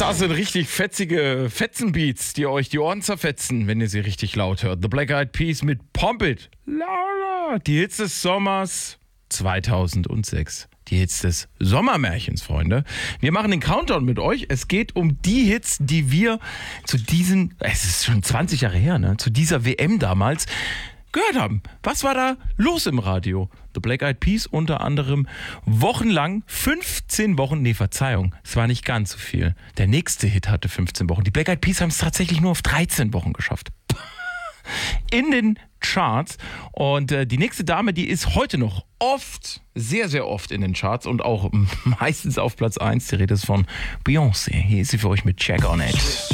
Das sind richtig fetzige Fetzenbeats, die euch die Ohren zerfetzen, wenn ihr sie richtig laut hört. The Black Eyed Peas mit Pump It. Laura. Die Hits des Sommers 2006. Die Hits des Sommermärchens, Freunde. Wir machen den Countdown mit euch. Es geht um die Hits, die wir zu diesen, es ist schon 20 Jahre her, ne, zu dieser WM damals gehört haben. Was war da los im Radio? The Black Eyed Peas unter anderem wochenlang, 15 Wochen, Verzeihung, es war nicht ganz so viel. Der nächste Hit hatte 15 Wochen. Die Black Eyed Peas haben es tatsächlich nur auf 13 Wochen geschafft. In den Charts. Und die nächste Dame, die ist heute noch oft, sehr, sehr oft in den Charts und auch meistens auf Platz 1. Die Rede ist von Beyoncé. Hier ist sie für euch mit Check on It.